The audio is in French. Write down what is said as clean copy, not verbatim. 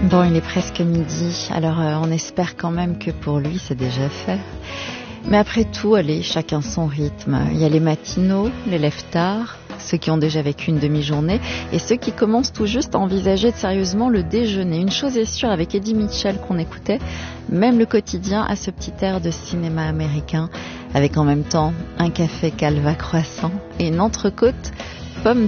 Bon, il est presque midi, alors on espère quand même que pour lui c'est déjà fait. Mais après tout, allez, chacun son rythme. Il y a les matinaux, les lève-tard, ceux qui ont déjà vécu une demi-journée et ceux qui commencent tout juste à envisager sérieusement le déjeuner. Une chose est sûre, avec Eddie Mitchell qu'on écoutait, même le quotidien a ce petit air de cinéma américain, avec en même temps un café calva croissant et une entrecôte